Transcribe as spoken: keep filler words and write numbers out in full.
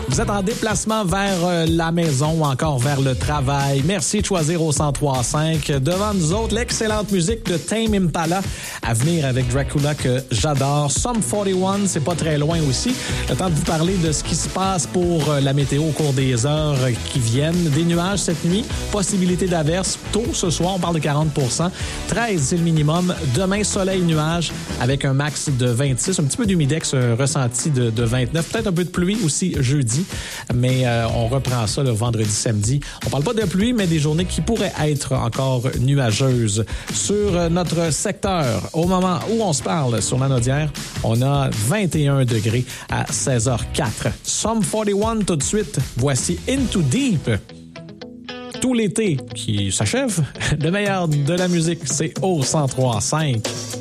Vous êtes en déplacement vers la maison ou encore vers le travail. Merci de choisir au cent trois cinq. Devant nous autres, l'excellente musique de Tame Impala à venir avec Dracula que j'adore. Sum quarante et un, c'est pas très loin aussi. Le temps de vous parler de ce qui se passe pour la météo au cours des heures qui viennent. Des nuages cette nuit, possibilité d'averse tôt ce soir, on parle de quarante pour cent. treize, c'est le minimum. Demain, soleil, nuages avec un max de vingt-six. Un petit peu d'humidex euh, ressenti de, de vingt-neuf. Peut-être un peu de pluie aussi jeudi, mais euh, on reprend ça le vendredi, samedi. On parle pas de pluie, mais des journées qui pourraient être encore nuageuses. Sur notre secteur, au moment où on se parle sur Lanaudière, on a vingt et un degrés à seize heures quatre. Sum quarante et un tout de suite. Voici Into Deep. Tout l'été qui s'achève, le meilleur de la musique, c'est au cent trois cinq.